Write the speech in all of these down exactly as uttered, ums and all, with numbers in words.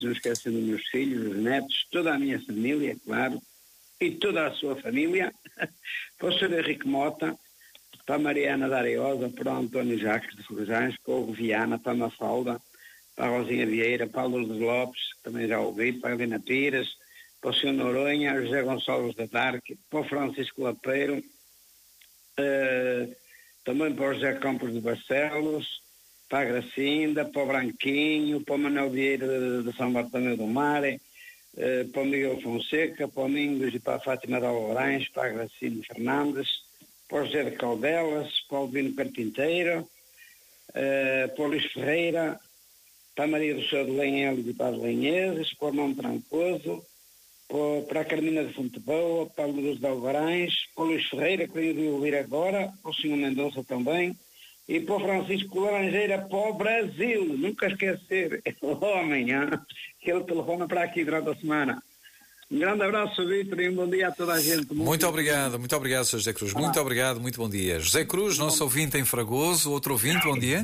não esquecendo dos meus filhos, dos netos, toda a minha família, claro, e toda a sua família, para o senhor Henrique Mota, para a Mariana da Areosa, para o António Jacques de Fogajães, para o Viana, para a Mafalda, para a Rosinha Vieira, para a Lourdes Lopes, também já ouvi, para a Helena Pires, para o senhor Noronha, José Gonçalves da Darque, para o Francisco Lapeiro, uh, também para o José Campos de Barcelos, para a Gracinda, para o Branquinho, para o Manuel Vieira de, de São Bartolomeu do Mar, uh, para o Miguel Fonseca, para o Mingos e para a Fátima de Alvarães, para a Gracinda Fernandes, para o José de Caldelas, para o Albino Carpinteiro, uh, para o Luís Ferreira, para a Maria do Céu de Lenhel e para os Lenheses, para o Mão Trancoso, para, para a Carmina de Fonteboa, para o Luz de Alvarães, para o Luís Ferreira, que eu ia ouvir agora, para o senhor Mendonça também, e para o Francisco Laranjeira, para o Brasil, nunca esquecer, ou amanhã, que ele telefona para aqui durante a semana. Um grande abraço, Vítor, e um bom dia a toda a gente. Muito, muito obrigado, muito obrigado, senhor José Cruz. Muito obrigado, muito bom dia. José Cruz, nosso ouvinte em Fragoso, outro ouvinte, bom dia.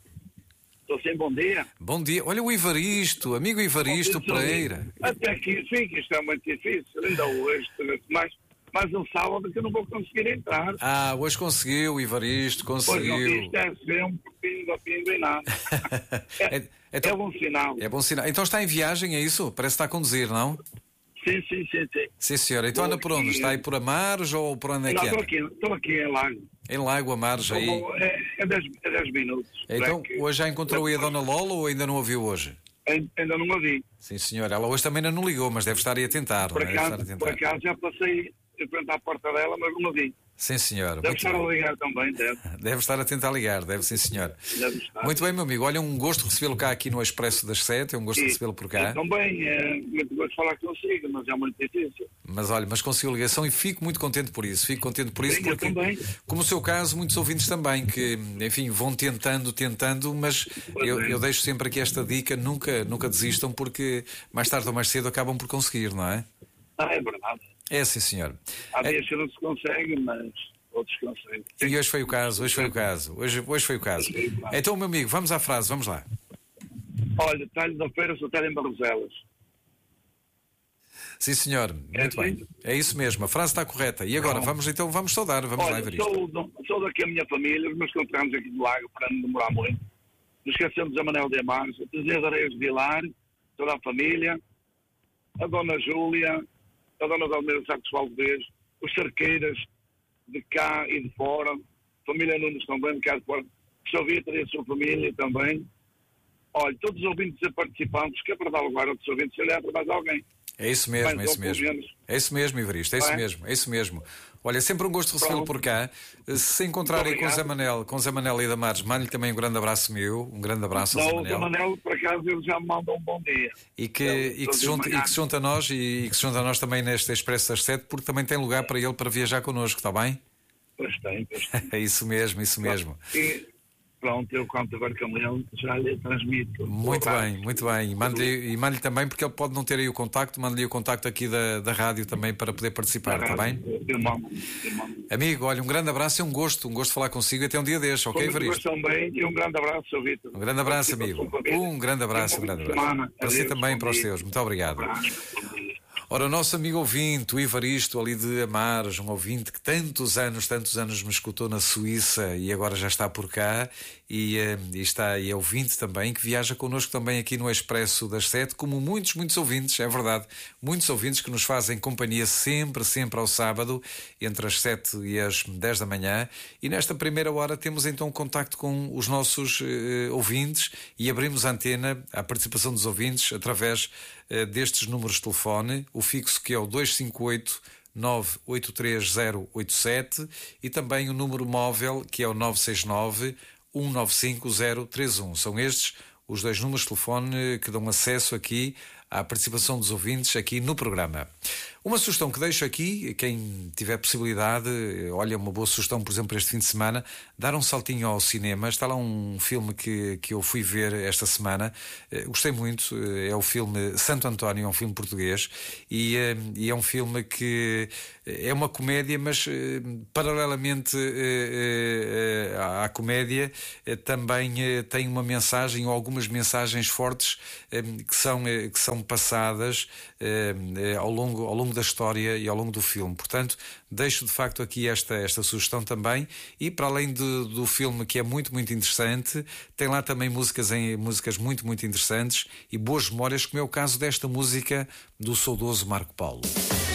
Estou sem bom dia. Bom dia. Olha o Ivaristo, amigo Ivaristo Pereira. Até aqui, sim, que isto é muito difícil. Ainda hoje, mais, mais um sábado que eu não vou conseguir entrar. Ah, hoje conseguiu, Ivaristo, conseguiu. Pois não, isto é ser um pingo, pingo e nada. É, é, então, é bom sinal. É bom sinal. Então está em viagem, é isso? Parece que está a conduzir, não? Sim, sim, sim, sim. Sim, senhora. Então anda por onde? Está aí por Amares ou por onde é que anda? Não, estou aqui, estou aqui em Lago. Em Lago, Amares, aí? É dez minutos. Então, hoje já encontrou aí a Dona Lola ou ainda não a viu hoje? Ainda não a vi. Sim, senhora. Ela hoje também ainda não ligou, mas deve estar aí a tentar. Por acaso, por acaso já passei em frente à porta dela, mas não a vi. Sim, senhor. Deve estar bem. a ligar também, deve. Deve estar a tentar ligar, deve sim, senhor. Deve estar. Muito bem, meu amigo. Olha, um gosto recebê-lo cá aqui no Expresso das Sete, é um gosto e, recebê-lo por cá. Também, é muito gosto de falar consigo, mas é muito difícil. Mas olha, mas consigo ligação e fico muito contente por isso. Fico contente por isso Sim, porque, também. como o seu caso, muitos ouvintes também, que, enfim, vão tentando, tentando, mas eu, eu deixo sempre aqui esta dica, nunca, nunca desistam, porque mais tarde ou mais cedo acabam por conseguir, não é? Ah, é verdade. É, sim, senhor. Há dias que não se consegue, mas outros conseguem. E hoje foi o caso, hoje foi o caso, hoje, hoje foi o caso. Então, meu amigo, vamos à frase, vamos lá. Olha, talho da feira, só talho em Barroselas. Sim, senhor, muito é bem. Assim? É isso mesmo, a frase está correta. E agora, vamos então, vamos saudar, vamos Olha, lá ver isto. Sou, sou daqui a minha família, os meus contratos aqui do Lago, para não demorar muito. Não esquecemos a Manel de Amares, a Teresa Areias de Vilar, toda a família, a Dona Júlia, a Dona Dalmeira Sacos Valdez, os Cerqueiras de cá e de fora, família Nunes também de cá de fora, o seu Vítor e a sua família também. Olha, todos os ouvintes e participantes, que é para dar lugar a outros ouvintes, se olhar para mais alguém. É isso mesmo, mais é isso mesmo. É isso mesmo, Ivaristo, é isso é? mesmo, é isso mesmo. Olha, sempre um gosto de recebê-lo por cá. Se encontrarem com o Zé Manel, com o Zé Manel e Damares, mande-lhe também um grande abraço meu, um grande abraço ao Zé Manel. O Zé Manel, por acaso, ele já me manda um bom dia. E que, e que, se, junte, e que se junta a nós e, e que se junta a nós também neste Expresso das Sete, porque também tem lugar para ele para viajar connosco, está bem? Pois tem, pois tem. É isso mesmo, isso mesmo. E, pronto, eu conto agora com ele, já lhe transmito. Muito bem, muito bem. E mande-lhe mande também, porque ele pode não ter aí o contacto, mande-lhe o contacto aqui da, da rádio também para poder participar, está bem? Irmão, irmão. Amigo, olha, um grande abraço e um gosto, um gosto de falar consigo até um dia deste, ok, Ivaristo? Também, e um grande abraço, seu Vítor. Um grande abraço, amigo. Um grande abraço, um grande abraço. Para si também, para os seus. Muito obrigado. Ora, o nosso amigo ouvinte, o Ivaristo, ali de Amares, um ouvinte que tantos anos, tantos anos me escutou na Suíça e agora já está por cá e, e está e é ouvinte também, que viaja connosco também aqui no Expresso das Sete, como muitos, muitos ouvintes, é verdade, muitos ouvintes que nos fazem companhia sempre, sempre ao sábado, entre as sete e as dez da manhã, e nesta primeira hora temos então contacto com os nossos uh, ouvintes e abrimos a antena à participação dos ouvintes através uh, destes números de telefone, o fixo que é o dois cinco oito, nove oito três zero oito sete e também o número móvel que é o nove seis nove, um nove cinco zero três um. São estes os dois números de telefone que dão acesso aqui à participação dos ouvintes aqui no programa. Uma sugestão que deixo aqui, quem tiver possibilidade, olha, uma boa sugestão, por exemplo, este fim de semana, dar um saltinho ao cinema. Está lá um filme que, que eu fui ver esta semana, gostei muito, é o filme Santo António, é um filme português, e, e é um filme que é uma comédia, mas paralelamente à comédia também tem uma mensagem, ou algumas mensagens fortes que são, que são passadas ao longo, ao longo da história e ao longo do filme. Portanto, deixo de facto aqui esta, esta sugestão também, e para além do, do filme, que é muito, muito interessante, tem lá também músicas, em, músicas muito, muito interessantes e boas memórias, como é o caso desta música do saudoso Marco Paulo.